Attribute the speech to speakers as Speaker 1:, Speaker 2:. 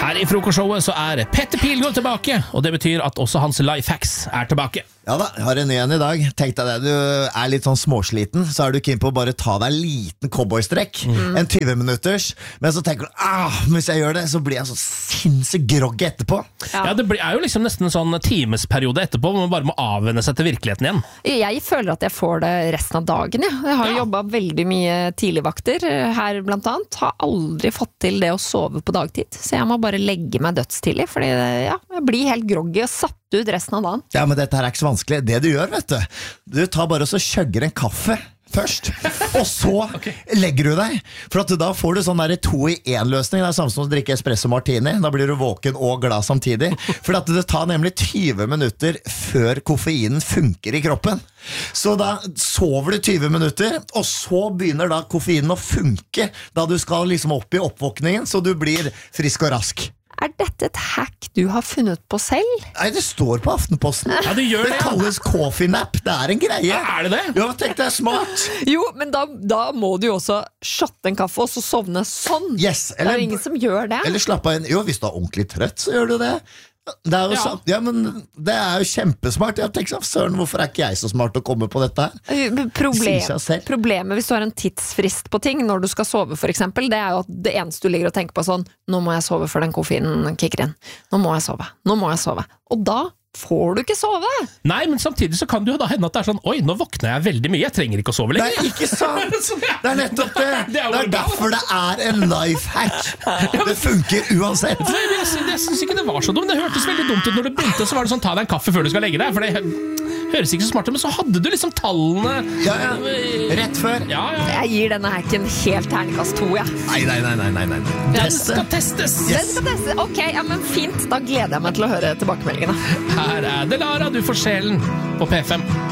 Speaker 1: Her I frokostshowet så Petter Pilgaard tilbake, og det betyr at også hans lifehacks tilbake.
Speaker 2: Ja da, jeg har en ny en I dag. Tenk deg det, du litt sånn småsliten, så du keen på å bare ta deg en liten cowboystrekk, en 20 minutters, men så tenker du, hvis jeg gjør det, så blir jeg så sinnssykt groggy etterpå.
Speaker 1: Ja, det jo liksom nesten en sånn timesperiode etterpå, hvor man bare må avvenne seg til virkeligheten igjen.
Speaker 3: Jeg føler at jeg får det resten av dagen, ja. Jeg har jobbet veldig mye tidligvakter her blant annet, har aldri fått til det å sove på dagtid, så jeg må bare legge meg dødstidlig, fordi jeg blir helt groggy og satt ut resten av dagen.
Speaker 2: Ja, men dette her ikke så vanskelig. Det du gjør, vet du, du tar bare og så chugger en kaffe først, og så legger du deg, for at da får du sånn der 2-i-1-løsning, det samme som å drikke espresso martini, da blir du våken og glad samtidig, for at det tar nemlig 20 minutter før koffeinen funker I kroppen. Så da sover du 20 minutter, og så begynner da koffeinen å funke, da du skal liksom opp I oppvåkningen, så du blir frisk og rask.
Speaker 3: Dette et hack du har funnet på selv?
Speaker 2: Nei, det står på Aftenposten.
Speaker 1: Ja, det gjør det.
Speaker 2: Det kalles coffee nap. Det en greie.
Speaker 1: Ja, det det?
Speaker 2: Ja, tenk det smart.
Speaker 3: Jo, men da må du jo også shotte en kaffe og så sovne sånn.
Speaker 2: Yes,
Speaker 3: det jo ingen som gjør det.
Speaker 2: Eller slappe av inn. Jo, hvis du ordentlig trøtt, så gjør du det. Det jo sånn, ja, men det jo kjempesmart. Jeg tenker sånn, søren, hvorfor ikke jeg så smart å komme på dette her?
Speaker 3: Problemet hvis du har en tidsfrist på ting når du skal sove for eksempel, det jo at det eneste du ligger og tenker på sånn, nå må jeg sove før den koffeinen kicker inn. Nå må jeg sove. Og da får du ikke sove.
Speaker 1: Nei, men samtidig så kan det jo da hende at det sånn, oi, nå våkner jeg veldig mye, jeg trenger ikke å sove lenger.
Speaker 2: Det ikke sant. Det nettopp det. Det derfor det en lifehack. Det funker uansett.
Speaker 1: Nei, jeg synes ikke det var så dumt. Det hørtes veldig dumt ut når du begynte, så var det sånn, ta deg en kaffe før du skal legge deg, for det høres ikke så smart ut, men så hadde du liksom tallene.
Speaker 2: Ja, rett før.
Speaker 1: Ja.
Speaker 3: Jeg gir denne hacken helt terningkast 2, ja.
Speaker 2: Nei.
Speaker 1: Den skal testes.
Speaker 3: Yes. Den skal testes. Ok, ja, men fint. Da gleder jeg meg til å høre tilbakemeldingene.
Speaker 1: Her det Lara, du får sjelen på P5.